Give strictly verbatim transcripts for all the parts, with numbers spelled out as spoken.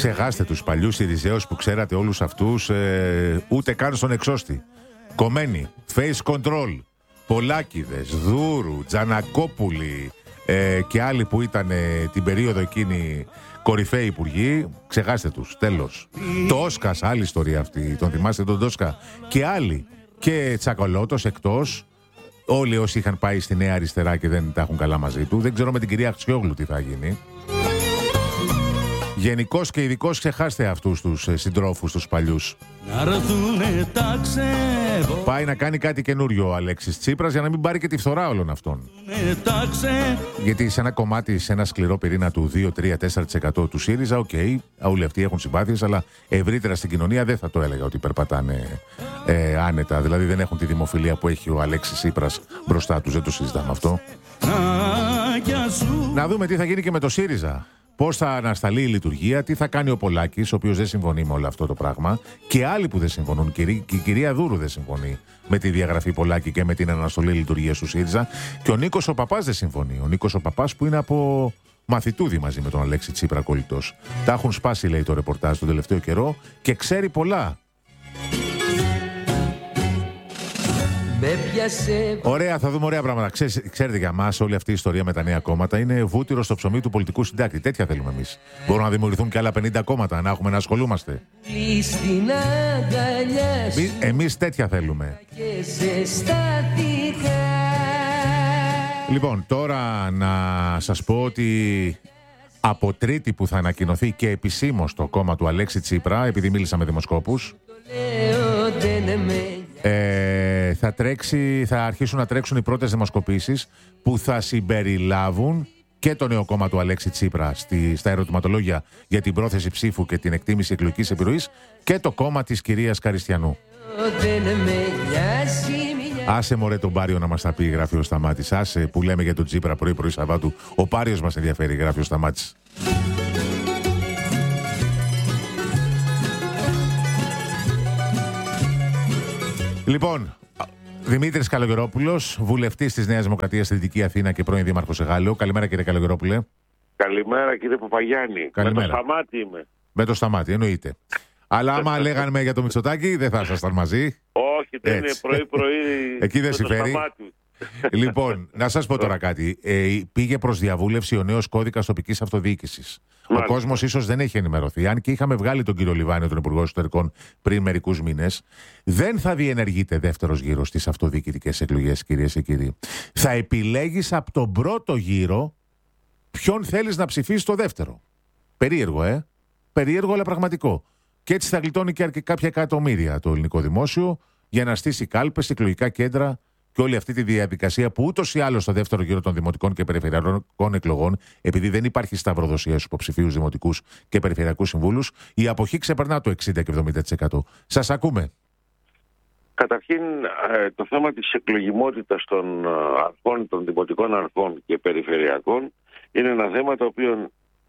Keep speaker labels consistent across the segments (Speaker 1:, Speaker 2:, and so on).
Speaker 1: Ξεχάστε τους παλιούς Συριζέους που ξέρατε όλους αυτούς, ε, ούτε καν στον εξώστη. Κομμένοι, face control, Πολάκηδες, Δούρου, Τζανακόπουλοι ε, και άλλοι που ήταν ε, την περίοδο εκείνη κορυφαίοι υπουργοί. Ξεχάστε τους, τέλος. Τόσκας, άλλη ιστορία αυτή, τον θυμάστε τον Τόσκα. Και άλλοι, και Τσακολώτος εκτός. Όλοι όσοι είχαν πάει στη Νέα Αριστερά και δεν τα έχουν καλά μαζί του. Δεν ξέρω με την κυρία Αξιόγλου τι θα γίνει. Γενικώς και ειδικώς ξεχάστε αυτούς τους ε, συντρόφους, τους παλιούς. Πάει να κάνει κάτι καινούριο ο Αλέξης Τσίπρας για να μην πάρει και τη φθορά όλων αυτών. Γιατί σε ένα κομμάτι, σε ένα σκληρό πυρήνα του δύο, τρία, τέσσερα τοις εκατό του ΣΥΡΙΖΑ, οκ, okay, όλοι αυτοί έχουν συμπάθειες, αλλά ευρύτερα στην κοινωνία δεν θα το έλεγα ότι περπατάνε ε, άνετα. Δηλαδή δεν έχουν τη δημοφιλία που έχει ο Αλέξης Τσίπρας μπροστά τους, δεν το συζητάμε αυτό. Να δούμε τι θα γίνει και με το ΣΥΡΙΖΑ. Πώς θα ανασταλεί η λειτουργία, τι θα κάνει ο Πολάκης, ο οποίος δεν συμφωνεί με όλο αυτό το πράγμα, και άλλοι που δεν συμφωνούν. Και η κυρία Δούρου δεν συμφωνεί με τη διαγραφή Πολάκη και με την αναστολή λειτουργίας του ΣΥΡΙΖΑ. Και ο Νίκος ο Παπάς δεν συμφωνεί. Ο Νίκος ο Παπάς που είναι από μαθητούδι μαζί με τον Αλέξη Τσίπρα κολλητός. Τα έχουν σπάσει, λέει, το ρεπορτάζ τον τελευταίο καιρό και ξέρει πολλά. Ωραία, θα δούμε ωραία πράγματα. Ξέρετε, ξέρετε για μας όλη αυτή η ιστορία με τα νέα κόμματα είναι βούτυρο στο ψωμί του πολιτικού συντάκτη. Τέτοια θέλουμε εμείς. Μπορούν να δημιουργηθούν και άλλα πενήντα κόμματα, να έχουμε να ασχολούμαστε. Εμείς τέτοια θέλουμε. Λοιπόν, τώρα να σας πω ότι από Τρίτη που θα ανακοινωθεί και επισήμως το κόμμα του Αλέξη Τσίπρα, επειδή μίλησα με δημοσκόπους, ε, θα, τρέξει, θα αρχίσουν να τρέξουν οι πρώτες δημοσκοπήσεις που θα συμπεριλάβουν και το νέο κόμμα του Αλέξη Τσίπρα στη, στα ερωτηματολόγια για την πρόθεση ψήφου και την εκτίμηση εκλογικής επιρροής και το κόμμα της κυρίας Καριστιανού. Άσε μωρέ τον Πάριο να μας τα πει, γράφει ο Σταμάτης. Άσε που λέμε για τον Τσίπρα πρωί πρωί Σαββάτου. Ο Πάριος μας ενδιαφέρει, γράφει ο Σταμάτης. Λοιπόν, Δημήτρης Καλογερόπουλος, βουλευτής της Νέας Δημοκρατίας στη Δυτική Αθήνα και πρώην δήμαρχος Εγάλεο. Καλημέρα, κύριε Καλογερόπουλε.
Speaker 2: Καλημέρα, κύριε Παπαγιάννη.
Speaker 1: Καλημέρα.
Speaker 2: Με το Σταμάτη είμαι.
Speaker 1: Με το Σταμάτη, εννοείται. Αλλά άμα λέγανε για το Μητσοτάκη, δεν θα ήσασταν μαζί.
Speaker 2: Όχι, δεν είναι πρωί-πρωί.
Speaker 1: Εκεί δεν συμφέρει. Λοιπόν, να σας πω τώρα κάτι. Ε, πήγε προς διαβούλευση ο νέος κώδικας τοπικής αυτοδιοίκησης. Ο κόσμος ίσως δεν έχει ενημερωθεί. Αν και είχαμε βγάλει τον κύριο Λιβάνιο, τον Υπουργό Εσωτερικών, πριν μερικούς μήνες, δεν θα διενεργείται δεύτερος γύρος στις αυτοδιοικητικές εκλογές, κυρίες και κύριοι. Θα επιλέγεις από τον πρώτο γύρο ποιον θέλεις να ψηφίσεις στο δεύτερο. Περίεργο, ε. Περίεργο, αλλά πραγματικό. Και έτσι θα γλιτώνει και κάποια εκατομμύρια το ελληνικό δημόσιο για να στήσει κάλπες, εκλογικά κέντρα και όλη αυτή τη διαδικασία που ούτως ή άλλως στο δεύτερο γύρο των δημοτικών και περιφερειακών εκλογών, επειδή δεν υπάρχει σταυροδοσία στους υποψηφίους δημοτικούς και περιφερειακούς συμβούλους, η αποχή ξεπερνά το εξήντα και εβδομήντα τοις εκατό. Σας ακούμε.
Speaker 2: Καταρχήν, το θέμα της εκλογιμότητας των αρχών, των δημοτικών αρχών και περιφερειακών είναι ένα θέμα το οποίο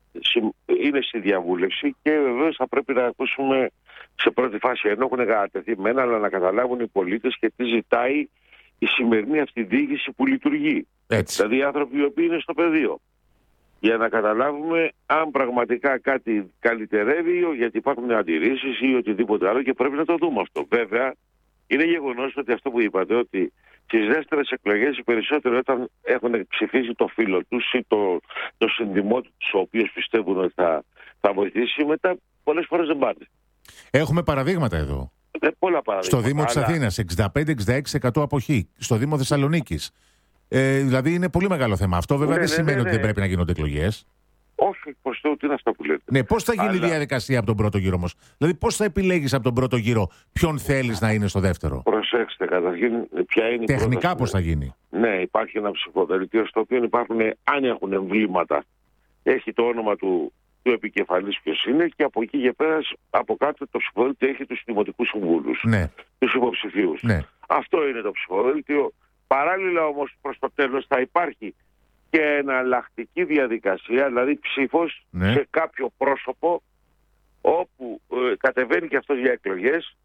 Speaker 2: είναι στη διαβούλευση και βεβαίως θα πρέπει να ακούσουμε σε πρώτη φάση, ενώ έχουν κατατεθεί μένα, αλλά να καταλάβουν οι πολίτες και τι ζητάει η σημερινή αυτή διοίκηση που λειτουργεί.
Speaker 1: Έτσι.
Speaker 2: Δηλαδή οι άνθρωποι οι οποίοι είναι στο πεδίο. Για να καταλάβουμε αν πραγματικά κάτι καλυτερεύει, γιατί υπάρχουν αντιρρήσεις ή οτιδήποτε άλλο και πρέπει να το δούμε αυτό. Βέβαια, είναι γεγονός ότι αυτό που είπατε, ότι στις δεύτερες εκλογές οι περισσότεροι όταν έχουν ψηφίσει το φίλο τους ή το, το συνδυμό τους, ο οποίος πιστεύουν ότι θα, θα βοηθήσει, μετά πολλές φορές δεν πάνε.
Speaker 1: Έχουμε παραδείγματα εδώ.
Speaker 2: Ε, πολλά παραδείγματα.
Speaker 1: Στο Δήμο της
Speaker 2: αλλά...
Speaker 1: Αθήνας, εξήντα πέντε με εξήντα έξι τοις εκατό αποχή. Στο Δήμο Θεσσαλονίκης. Ε, δηλαδή είναι πολύ μεγάλο θέμα. Αυτό βέβαια
Speaker 2: ναι,
Speaker 1: δεν
Speaker 2: ναι,
Speaker 1: σημαίνει
Speaker 2: ναι, ναι.
Speaker 1: ότι δεν πρέπει να γίνονται εκλογές.
Speaker 2: Όχι, πως το τι είναι αυτό που λέτε.
Speaker 1: Ναι, πώς θα γίνει
Speaker 2: αλλά...
Speaker 1: η διαδικασία από τον πρώτο γύρο όμως? Δηλαδή, πώς θα επιλέγεις από τον πρώτο γύρο ποιον θέλεις να είναι στο δεύτερο?
Speaker 2: Προσέξτε, καταρχήν, ποια είναι η
Speaker 1: Τεχνικά
Speaker 2: πρόταση.
Speaker 1: πώς θα γίνει?
Speaker 2: Ναι, υπάρχει ένα ψηφοδελτίο στο οποίο υπάρχουν, αν έχουν εμβλήματα, έχει το όνομα του, του επικεφαλής ποιος είναι και από εκεί και πέρα, από κάτω το ψηφοδέλτιο έχει τους δημοτικούς συμβούλους,
Speaker 1: ναι.
Speaker 2: τους υποψηφίους.
Speaker 1: Ναι.
Speaker 2: Αυτό είναι το ψηφοδέλτιο. Παράλληλα όμως προς το τέλος θα υπάρχει και εναλλακτική διαδικασία, δηλαδή ψήφος ναι. σε κάποιο πρόσωπο όπου ε, κατεβαίνει και αυτός για εκλογές.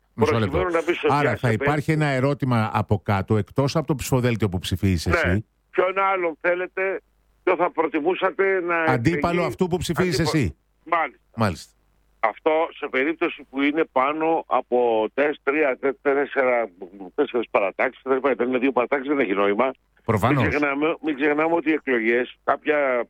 Speaker 1: Άρα θα υπάρχει ένα ερώτημα από κάτω, εκτός από το ψηφοδέλτιο που ψηφίζεις
Speaker 2: ναι.
Speaker 1: εσύ.
Speaker 2: Ποιον άλλον θέλετε, ποιο θα προτιμούσατε να...
Speaker 1: Αντίπαλο αυτού που ψηφίζεις
Speaker 2: Αντίπα...
Speaker 1: εσύ.
Speaker 2: Μάλιστα.
Speaker 1: Μάλιστα.
Speaker 2: Αυτό σε περίπτωση που είναι πάνω από τρία, τέσσερις παρατάξεις, δεν είναι δύο παρατάξεις, δεν έχει νόημα.
Speaker 1: Προφανώς.
Speaker 2: Μην ξεχνάμε, μην ξεχνάμε ότι οι εκλογές, κάποια,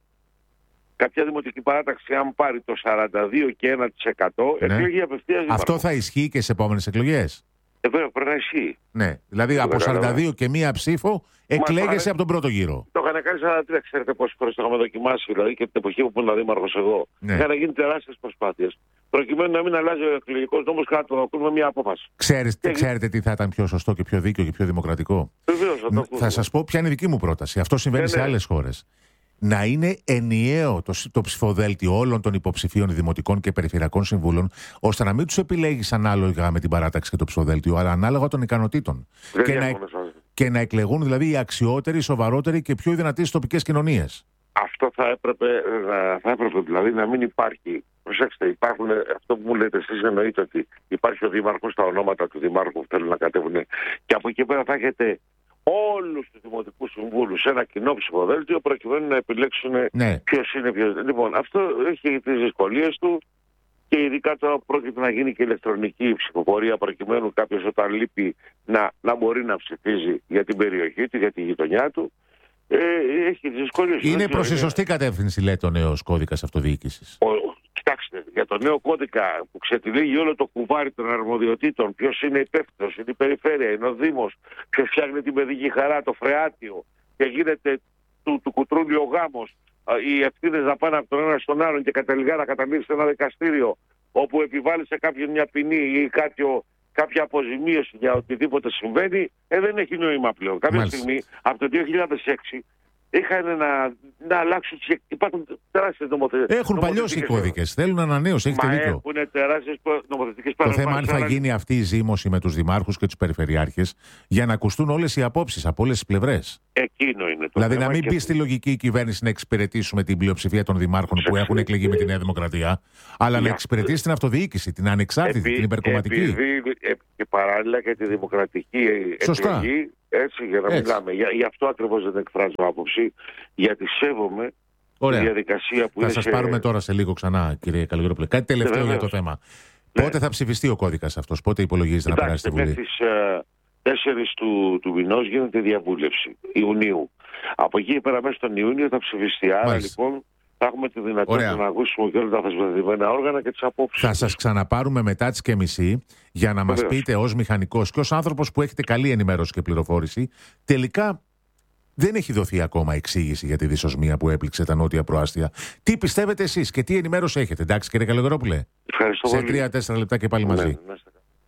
Speaker 2: κάποια δημοτική παράταξη, αν πάρει το σαράντα δύο και ένα τοις εκατό, ναι, εκλογή απευθείας.
Speaker 1: Αυτό θα ισχύει και σε επόμενες εκλογές.
Speaker 2: Ε, βέβαια, πρέπει να ισχύει.
Speaker 1: Ναι, δηλαδή το από σαράντα δύο και μία ψήφο εκλέγεσαι από τον πρώτο γύρο.
Speaker 2: Το είχαν κάνει σαράντα τρία, ξέρετε πόσες φορές το είχαμε δοκιμάσει, δηλαδή και την εποχή που ήμουν δήμαρχος εγώ.
Speaker 1: Ναι.
Speaker 2: Είχαν γίνει τεράστιες προσπάθειες. Προκειμένου να μην αλλάζει ο εκλογικός νόμος, κατά το δοκούμε μια απόφαση.
Speaker 1: Ξέρεις, και... Ξέρετε τι θα ήταν πιο σωστό και πιο δίκαιο και πιο δημοκρατικό?
Speaker 2: Βεβαίως, θα,
Speaker 1: θα σας πω ποια είναι η δική μου πρόταση. Αυτό συμβαίνει ναι, σε άλλες χώρες. Να είναι ενιαίο το, το ψηφοδέλτιο όλων των υποψηφίων δημοτικών και περιφερειακών συμβούλων, ώστε να μην τους επιλέγεις ανάλογα με την παράταξη και το ψηφοδέλτιο, αλλά ανάλογα των ικανοτήτων. Και να, και να εκλεγούν δηλαδή οι αξιότεροι, οι σοβαρότεροι και πιο δυνατοί στις τοπικές κοινωνίες.
Speaker 2: Αυτό θα έπρεπε, θα έπρεπε δηλαδή να μην υπάρχει. Προσέξτε, υπάρχουν, αυτό που μου λέτε εσείς εννοείται ότι υπάρχει ο δήμαρχος, τα ονόματα του δημάρχου που θέλουν να κατέβουν, και από εκεί πέρα θα έχετε όλους τους δημοτικούς συμβούλους σε ένα κοινό ψηφοδέλτιο προκειμένου να επιλέξουν ναι, ποιος είναι ποιος. Λοιπόν, αυτό έχει τις δυσκολίες του και ειδικά τώρα πρόκειται να γίνει και ηλεκτρονική ψηφοφορία προκειμένου κάποιος όταν λείπει να, να μπορεί να ψηφίζει για την περιοχή του, για τη γειτονιά του. Ε, έχει τις δυσκολίες.
Speaker 1: Είναι προς τη σωστή κατεύθυνση, λέει, το νέος κώδικας αυτοδιοίκησης.
Speaker 2: Κοιτάξτε, για το νέο κώδικα που ξετυλίγει όλο το κουβάρι των αρμοδιοτήτων, ποιος είναι υπεύθυνος, είναι η περιφέρεια, είναι ο Δήμος, ποιος φτιάχνει την παιδική χαρά, το φρεάτιο, και γίνεται του, του κουτρούλι ο γάμος, οι ευθύνες να πάνε από τον ένα στον άλλον και καταληγά να καταλήξει σε ένα δικαστήριο όπου επιβάλλει σε κάποιον μια ποινή ή κάποιο, κάποια αποζημίωση για οτιδήποτε συμβαίνει, ε, δεν έχει νόημα πλέον. Κάποια
Speaker 1: Μάλιστα.
Speaker 2: στιγμή, από το δύο χιλιάδες έξι, είχαν να, να αλλάξουν. Υπάρχουν τεράστιες νομοθετικές.
Speaker 1: Έχουν παλιώσει οι κώδικες. Θέλουν ανανέωση. Έχετε
Speaker 2: Μα
Speaker 1: δίκιο.
Speaker 2: Έχουν τεράστιες νομοθετικές
Speaker 1: Το
Speaker 2: παρεμβάσεις.
Speaker 1: θέμα αν θα γίνει αυτή η ζήμωση με τους δημάρχους και τους περιφερειάρχες για να ακουστούν όλες οι απόψεις από όλες τις πλευρές.
Speaker 2: Εκείνο είναι το
Speaker 1: Δηλαδή
Speaker 2: θέμα.
Speaker 1: να μην
Speaker 2: και...
Speaker 1: μπει στη λογική η κυβέρνηση να εξυπηρετήσουμε την πλειοψηφία των δημάρχων που έχουν εκλεγεί με τη Νέα Δημοκρατία, αλλά να εξυπηρετήσει την αυτοδιοίκηση, την ανεξάρτητη,
Speaker 2: Επί,
Speaker 1: την υπερκομματική.
Speaker 2: Επειδή, και παράλληλα και τη δημοκρατική
Speaker 1: Σωστά.
Speaker 2: εκλογή. Έτσι, για να
Speaker 1: Έτσι.
Speaker 2: μιλάμε. Για, γι' αυτό ακριβώς δεν εκφράζω άποψη, γιατί σέβομαι
Speaker 1: Ωραία.
Speaker 2: τη διαδικασία που
Speaker 1: θα
Speaker 2: είναι.
Speaker 1: σας
Speaker 2: σε...
Speaker 1: πάρουμε τώρα σε λίγο ξανά, κύριε Καλλιγερόπουλε. Κάτι τελευταίο
Speaker 2: Βεβαίως.
Speaker 1: για το θέμα.
Speaker 2: Ναι.
Speaker 1: Πότε θα ψηφιστεί ο κώδικας αυτός, πότε υπολογίζεται να περάσει στη Βουλή?
Speaker 2: Μέχρι τις uh, τέσσερις του, του μηνός γίνεται διαβούλευση, Ιουνίου. Από εκεί πέρα μέσα στον Ιούνιο θα ψηφιστεί. Άρα
Speaker 1: Μάλιστα.
Speaker 2: λοιπόν θα έχουμε τη δυνατότητα
Speaker 1: Ωραία.
Speaker 2: να ακούσουμε και όλα τα θεσμοθετημένα όργανα και τις απόψεις.
Speaker 1: Θα σας ξαναπάρουμε μετά τις και μισή για να μας
Speaker 2: Βεβαίως.
Speaker 1: πείτε ως μηχανικός και ως άνθρωπος που έχετε καλή ενημέρωση και πληροφόρηση, τελικά δεν έχει δοθεί ακόμα εξήγηση για τη δυσοσμία που έπληξε τα νότια προάστια. Τι πιστεύετε εσείς και τι ενημέρωση έχετε? Εντάξει, κύριε Καλλιγερόπουλε.
Speaker 2: Ευχαριστώ
Speaker 1: Σε
Speaker 2: πολύ.
Speaker 1: τρία-τέσσερα λεπτά και πάλι μαζί.
Speaker 2: Ναι, ναι,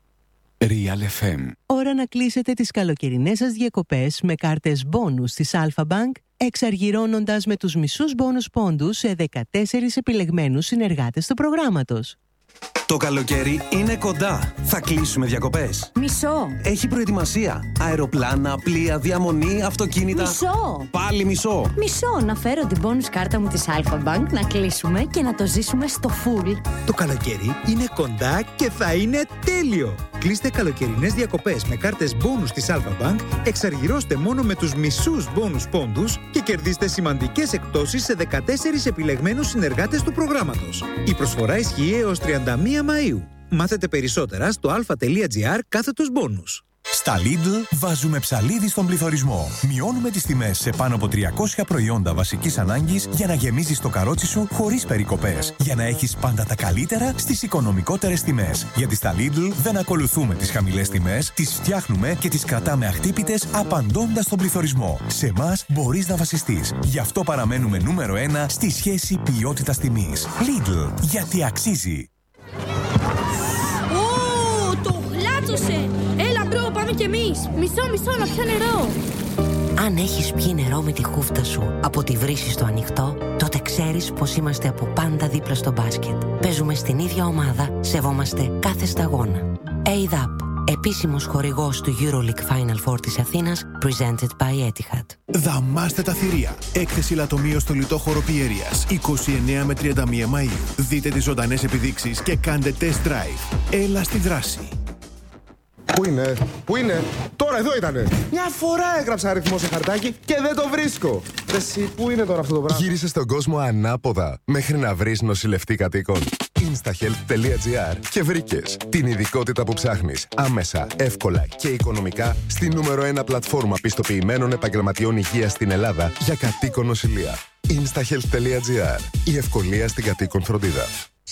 Speaker 3: Real εφ εμ.
Speaker 4: Ώρα να κλείσετε τις καλοκαιρινές σας διακοπές με κάρτες μπόνους της Alpha Bank, εξαργυρώνοντας με τους μισούς μπόνους πόντους σε δεκατέσσερις επιλεγμένους συνεργάτες του προγράμματος.
Speaker 3: Το καλοκαίρι είναι κοντά. Θα κλείσουμε διακοπές.
Speaker 5: Μισό.
Speaker 3: Έχει προετοιμασία. Αεροπλάνα, πλοία, διαμονή, αυτοκίνητα.
Speaker 5: Μισό.
Speaker 3: Πάλι μισό.
Speaker 5: Μισό. Να φέρω την bonus κάρτα μου της Alpha Bank, να κλείσουμε και να το ζήσουμε στο full.
Speaker 6: Το καλοκαίρι είναι κοντά και θα είναι τέλειο! Κλείστε καλοκαιρινές διακοπές με κάρτες μπόνους της Alpha Bank, εξαργυρώστε μόνο με τους μισούς μπόνους πόντους και κερδίστε σημαντικές εκπτώσεις σε δεκατέσσερις επιλεγμένους συνεργάτες του προγράμματος. Η προσφορά ισχύει έως τριάντα μία Μαΐου. Μάθετε περισσότερα στο alpha.gr κάθετος μπόνους.
Speaker 7: Στα Lidl βάζουμε ψαλίδι στον πληθωρισμό. Μειώνουμε τις τιμές σε πάνω από τριακόσια προϊόντα βασικής ανάγκης για να γεμίζεις το καρότσι σου χωρίς περικοπές. Για να έχεις πάντα τα καλύτερα στις οικονομικότερες τιμές. Γιατί στα Lidl δεν ακολουθούμε τις χαμηλές τιμές, τις φτιάχνουμε και τις κρατάμε αχτύπητες απαντώντας στον πληθωρισμό. Σε εμάς μπορείς να βασιστείς. Γι' αυτό παραμένουμε νούμερο ένα στη σχέση ποιότητας τιμής. Lidl, γιατί αξίζει.
Speaker 8: Ω, το γλάτσωσε! Έλα μπρο, πάμε κι εμείς! Μισό, μισό, να πιω νερό!
Speaker 9: Αν έχεις πιει νερό με τη χούφτα σου από τη βρύση στο ανοιχτό, τότε ξέρεις πως είμαστε από πάντα δίπλα στο μπάσκετ. Παίζουμε στην ίδια ομάδα, σεβόμαστε κάθε σταγόνα. έι ντι έι πι, επίσημος χορηγός του EuroLeague Final Four της Αθήνας, presented by Etihad.
Speaker 10: Δαμάστε τα θηρία. Έκθεση λατομείο στο λιτόχωρο Πιερίας, είκοσι εννέα με τριάντα μία Μαΐου. Δείτε τις ζωντανές επιδείξεις και κάντε test drive. Έλα στη δράση.
Speaker 11: Πού είναι, πού είναι, τώρα εδώ ήτανε. Μια φορά έγραψα αριθμό σε χαρτάκι και δεν το βρίσκω. Εσύ, πού είναι τώρα αυτό το πράγμα?
Speaker 12: Γύρισε στον κόσμο ανάποδα μέχρι να βρεις νοσηλευτή κατοίκων. instahealth τελεία gr και βρήκες την ειδικότητα που ψάχνεις άμεσα, εύκολα και οικονομικά στη νούμερο ένα πλατφόρμα πιστοποιημένων επαγγελματιών υγείας στην Ελλάδα για κατοίκον νοσηλεία. instahealth τελεία gr. Η ευκολία στην κατοίκον φροντίδα.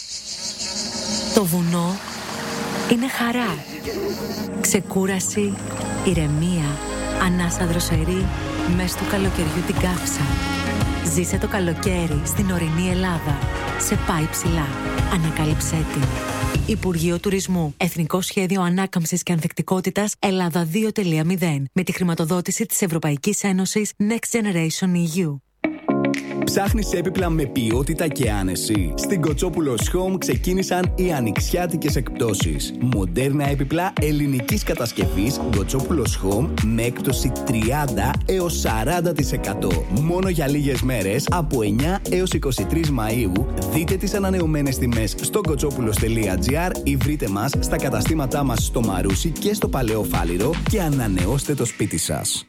Speaker 13: Το βουνό είναι χαρά, ξεκούραση, ηρεμία, ανάσα δροσερή, μες του καλοκαιριού την καύσα. Ζήσε το καλοκαίρι στην ορεινή Ελλάδα. Σε πάει ψηλά. Ανακάλυψέ την. Υπουργείο Τουρισμού. Εθνικό Σχέδιο Ανάκαμψης και Ανθεκτικότητας Ελλάδα δύο τελεία μηδέν. Με τη χρηματοδότηση της Ευρωπαϊκής Ένωσης Next Generation ι γιου.
Speaker 14: Ψάχνεις έπιπλα με ποιότητα και άνεση? Στην Κοτσόπουλος Home ξεκίνησαν οι ανοιξιάτικες εκπτώσεις. Μοντέρνα έπιπλα ελληνικής κατασκευής Κοτσόπουλος Home με έκπτωση τριάντα έως σαράντα τοις εκατό. Μόνο για λίγες μέρες από εννιά έως είκοσι τρεις Μαΐου. Δείτε τις ανανεωμένες τιμές στο κοτσόπουλος τελεία gr ή βρείτε μας στα καταστήματά μας στο Μαρούσι και στο Παλαιό Φάληρο και ανανεώστε το σπίτι σας.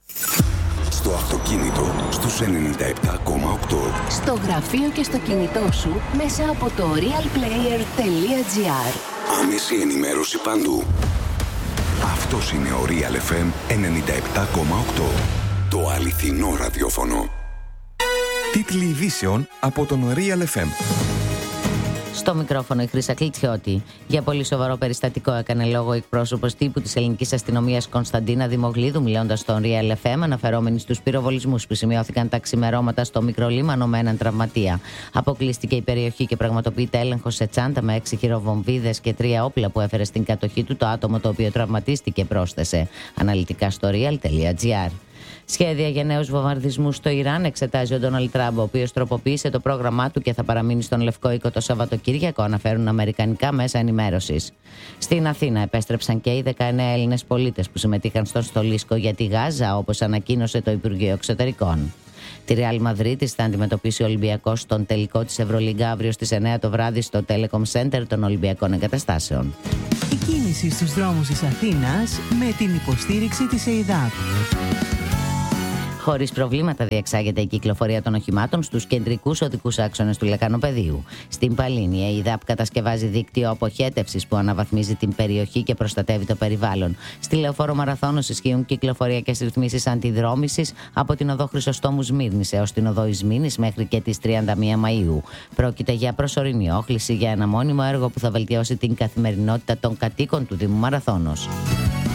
Speaker 15: Στο αυτοκίνητο στους ενενήντα επτά κόμμα οκτώ.
Speaker 16: Στο γραφείο και στο κινητό σου μέσα από το realplayer τελεία gr.
Speaker 15: Άμεση ενημέρωση παντού. Αυτός είναι ο Real εφ εμ ενενήντα επτά κόμμα οκτώ. Το αληθινό ραδιόφωνο.
Speaker 17: Τίτλοι ειδήσεων από τον Real εφ εμ.
Speaker 18: Στο μικρόφωνο η Χρύσα Κλιτσιώτη. Για πολύ σοβαρό περιστατικό έκανε λόγο ο εκπρόσωπος τύπου της ελληνικής αστυνομίας Κωνσταντίνα Δημογλίδου, μιλώντας στον Real εφ εμ, αναφερόμενη στους πυροβολισμούς που σημειώθηκαν τα ξημερώματα στο Μικρολίμανο με έναν τραυματία. Αποκλείστηκε η περιοχή και πραγματοποιείται έλεγχος σε τσάντα με έξι χειροβομβίδες και τρία όπλα που έφερε στην κατοχή του το άτομο το οποίο τραυματίστηκε, πρόσθεσε. Αναλυτικά στο real τελεία gr. Σχέδια για νέους βομβαρδισμούς στο Ιράν εξετάζει ο Ντόναλντ Τραμπ, ο οποίος τροποποίησε το πρόγραμμά του και θα παραμείνει στον Λευκό Οίκο το Σαββατοκύριακο, αναφέρουν αμερικανικά μέσα ενημέρωσης. Στην Αθήνα επέστρεψαν και οι δεκαεννέα Έλληνες πολίτες που συμμετείχαν στον στολίσκο για τη Γάζα, όπως ανακοίνωσε το Υπουργείο Εξωτερικών. Τη Ρεάλ Μαδρίτης θα αντιμετωπίσει ο Ολυμπιακός στον τελικό της Ευρωλίγκα αύριο στις εννέα το βράδυ στο Telecom Center των Ολυμπιακών Εγκαταστάσεων.
Speaker 4: Η κίνηση στους δρόμους της Αθήνας με την υποστήριξη της ΕΙΔΑΠ.
Speaker 18: Χωρίς προβλήματα διεξάγεται η κυκλοφορία των οχημάτων στους κεντρικούς οδικούς άξονες του Λεκανοπεδίου. Στην Παλίνη, η ΕΙΔΑΠ κατασκευάζει δίκτυο αποχέτευσης που αναβαθμίζει την περιοχή και προστατεύει το περιβάλλον. Στη Λεωφόρο Μαραθώνος ισχύουν κυκλοφοριακές ρυθμίσεις αντιδρόμησης από την οδό Χρυσοστόμου Σμύρνης έως την οδό Ισμήνης μέχρι και τις τριάντα μία Μαΐου. Πρόκειται για προσωρινή όχληση για ένα μόνιμο έργο που θα βελτιώσει την καθημερινότητα των κατοίκων του Δήμου Μαραθώνος.